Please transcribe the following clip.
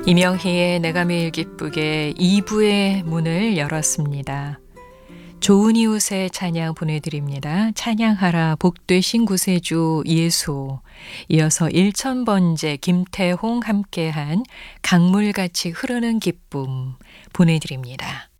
이명희의 내가 매일 기쁘게 2부의 문을 열었습니다. 좋은 이웃의 찬양 보내드립니다. 찬양하라 복되신 구세주 예수. 이어서 1000번째 김태홍 함께한 강물같이 흐르는 기쁨 보내드립니다.